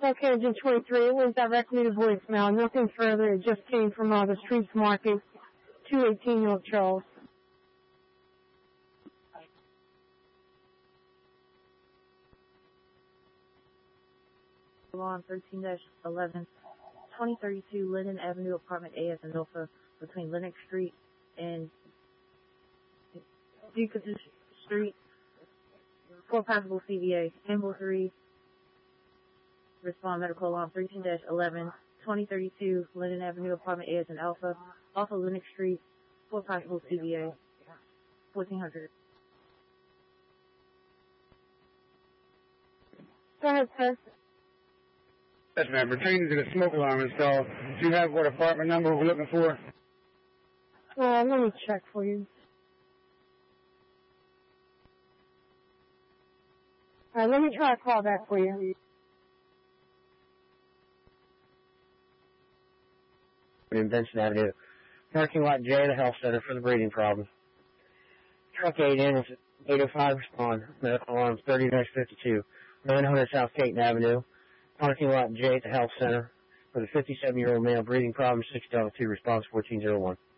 Okay, Engine 23, it went directly to voicemail. Nothing further. It just came from the Streets Market, 218 North Charles. On 13-11, 2032 Linden Avenue, Apartment A as in Alpha, between Lenox Street and Decatur Street. 4 possible CVA. Amble 3. Respond medical alarm 13-11, 2032 Linden Avenue, Apartment A as in Alpha, off of Lenox Street. 4 possible CVA. 1400. Go ahead, sir. Yes, ma'am. Pertaining to the smoke alarm install, do you have what apartment number we're looking for? Let me check for you. Alright, let me try to call back for you. Benson Avenue. Parking lot J, the health center for the breathing problem. Truck 8 in is 805 respond. Medical alarm 30-52. 900 South Caton Avenue. Parking lot J at the health center for the 57-year-old male breathing problem. 6 Delta 2 response 1401.